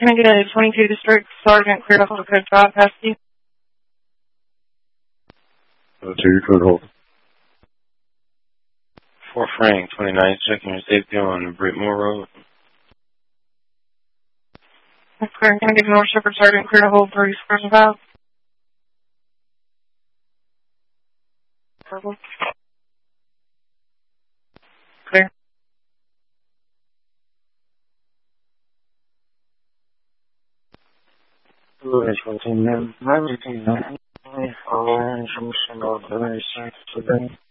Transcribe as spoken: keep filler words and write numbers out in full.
Can I get a twenty-two District Sergeant cleared off the code five past you? Oh, two, your code hold. Fort Frank, twenty-nine, checking your safety on Brittmore Road. That's clear. Can I get North Shepherd Sergeant clear to hold three squares of five? Purple. Clear. Orange, fourteen, nine, nine, eighteen, nine, orange, I'm sending all the very same today.